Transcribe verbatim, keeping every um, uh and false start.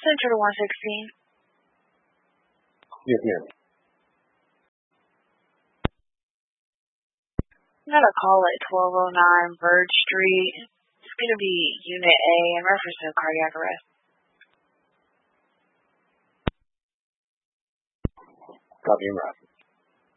Center to one sixteen. Yes, ma'am. Got a call at twelve oh nine Bird Street. It's going to be Unit A in reference to cardiac arrest. Copy and route.